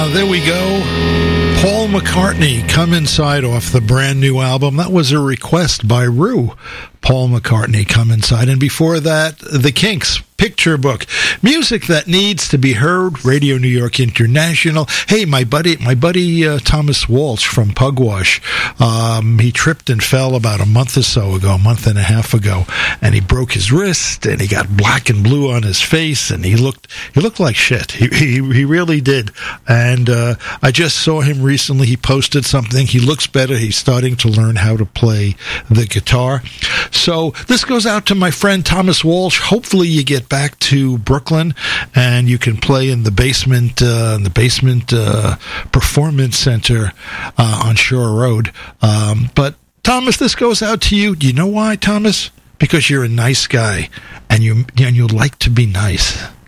There we go. Paul McCartney, Come Inside, off the brand new album. That was a request by Rue. Paul McCartney, Come Inside. And before that, The Kinks, Picture Book. Music that needs to be heard. Radio New York International. Hey, my buddy Thomas Walsh from Pugwash. He tripped and fell about a month and a half ago, and he broke his wrist, and he got black and blue on his face, and he looked like shit. He really did. And I just saw him recently. He posted something. He looks better. He's starting to learn how to play the guitar. So this goes out to my friend Thomas Walsh. Hopefully you get back to Brooklyn and you can play in the basement performance center on Shore Road. But Thomas, this goes out to you. Do you know why, Thomas? Because you're a nice guy and you like to be nice.